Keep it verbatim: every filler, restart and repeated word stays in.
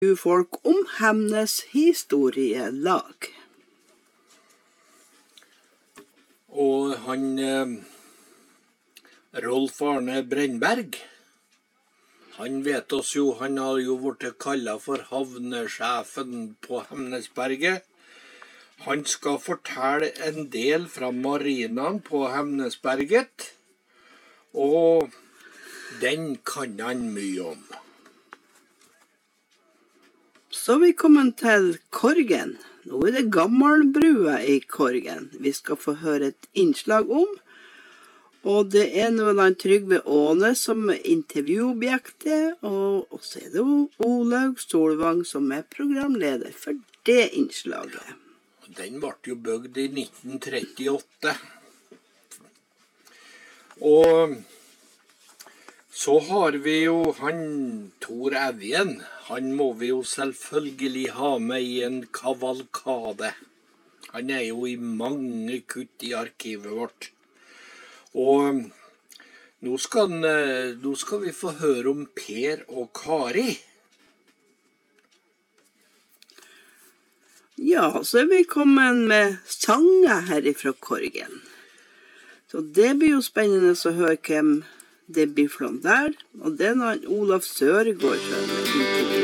folk om Hemnes historielag. Og han eh, Rolf Arne Brennberg, han vet oss jo, han har jo vært kallet for havnesjefen på Hemnesberget. Han skal fortelle en del fra marinaen på Hemnesberget, og den kan han mye om. Så vi kommer til Korgen. Nå er det gammelbrua i Korgen vi skal få høre et innslag om. Og det er noe av Trygve Åne som er intervjuobjektet, og også er det Olaug Solvang som er programleder for det innslaget. Den ble jo bygd i nitten trettiåtte. Og så har vi jo han Tor Evjen. Han må vi jo selvfølgelig ha med i en kavalkade. Han er jo i mange kutt i arkivet vårt. Og nå skal, nå skal vi få høre om Per og Kari. Ja, så er vi kommet med sanger herifra Korgen. Så det blir jo spennende å høre hvem det blir fra der. Og det er når Olaf Søregård som er intervjuet.